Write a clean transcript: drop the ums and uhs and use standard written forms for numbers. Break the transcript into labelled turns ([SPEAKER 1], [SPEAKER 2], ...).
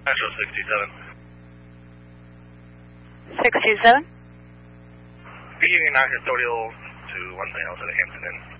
[SPEAKER 1] Metro 67.
[SPEAKER 2] 627?
[SPEAKER 1] Union non-custodial to 130 to the Hampton Inn.